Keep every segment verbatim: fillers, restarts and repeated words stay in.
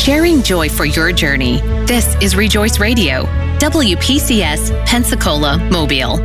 sharing joy for your journey. This is Rejoice Radio, W P C S, Pensacola, Mobile.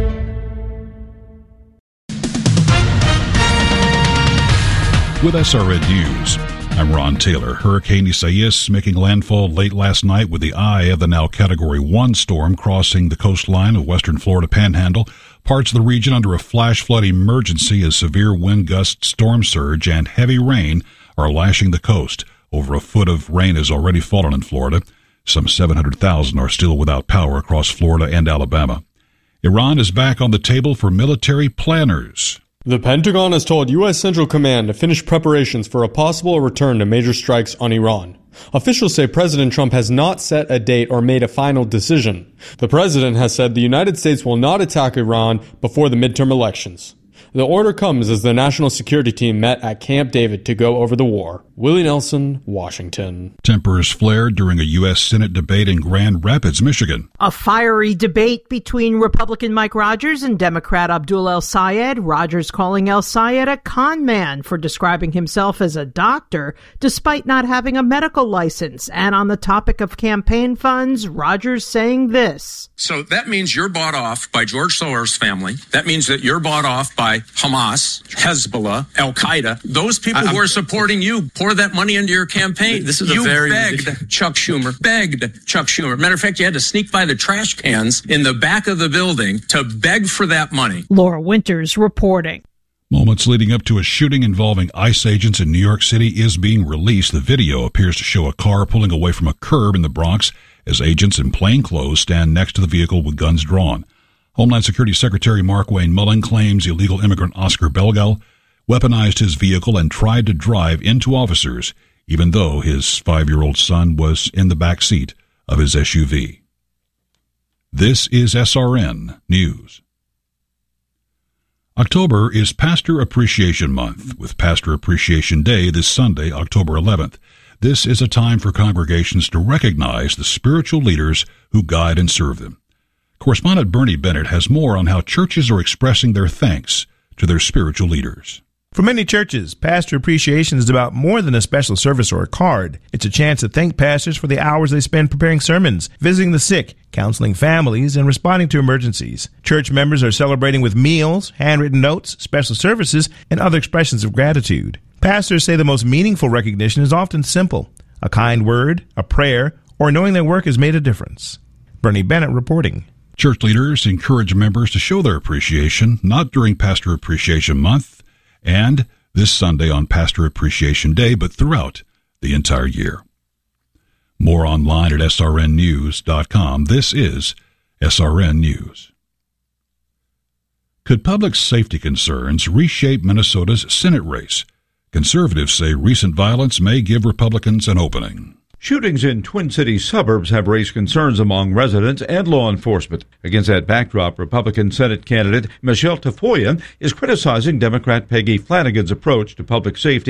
With S R N News, I'm Ron Taylor. Hurricane Isaias making landfall late last night with the eye of the now Category one storm crossing the coastline of western Florida Panhandle. Parts of the region under a flash flood emergency as severe wind gusts, storm surge, and heavy rain are lashing the coast. Over a foot of rain has already fallen in Florida. Some seven hundred thousand are still without power across Florida and Alabama. Iran is back on the table for military planners. The Pentagon has told U S Central Command to finish preparations for a possible return to major strikes on Iran. Officials say President Trump has not set a date or made a final decision. The president has said the United States will not attack Iran before the midterm elections. The order comes as the National Security Team met at Camp David to go over the war. Willie Nelson, Washington. Tempers flared during a U S Senate debate in Grand Rapids, Michigan. A fiery debate between Republican Mike Rogers and Democrat Abdul El-Sayed. Rogers calling El-Sayed a con man for describing himself as a doctor despite not having a medical license. And on the topic of campaign funds, Rogers saying this. So that means you're bought off by George Soros' family. That means that you're bought off by Hamas, Hezbollah, Al-Qaeda. Those people who are supporting you pour that money into your campaign. This is a you very begged Chuck Schumer, begged Chuck Schumer. Matter of fact, you had to sneak by the trash cans in the back of the building to beg for that money. Laura Winters reporting. Moments leading up to a shooting involving ICE agents in New York City is being released. The video appears to show a car pulling away from a curb in the Bronx as agents in plain clothes stand next to the vehicle with guns drawn. Homeland Security Secretary Mark Wayne Mullen claims illegal immigrant Oscar Belgal weaponized his vehicle and tried to drive into officers, even though his five-year-old son was in the back seat of his S U V. This is S R N News. October is Pastor Appreciation Month, with Pastor Appreciation Day this Sunday, October eleventh. This is a time for congregations to recognize the spiritual leaders who guide and serve them. Correspondent Bernie Bennett has more on how churches are expressing their thanks to their spiritual leaders. For many churches, Pastor Appreciation is about more than a special service or a card. It's a chance to thank pastors for the hours they spend preparing sermons, visiting the sick, counseling families, and responding to emergencies. Church members are celebrating with meals, handwritten notes, special services, and other expressions of gratitude. Pastors say the most meaningful recognition is often simple: a kind word, a prayer, or knowing their work has made a difference. Bernie Bennett reporting. Church leaders encourage members to show their appreciation, not during Pastor Appreciation Month and this Sunday on Pastor Appreciation Day, but throughout the entire year. More online at S R N news dot com. This is S R N News. Could public safety concerns reshape Minnesota's Senate race? Conservatives say recent violence may give Republicans an opening. Shootings in Twin Cities suburbs have raised concerns among residents and law enforcement. Against that backdrop, Republican Senate candidate Michelle Tafoya is criticizing Democrat Peggy Flanagan's approach to public safety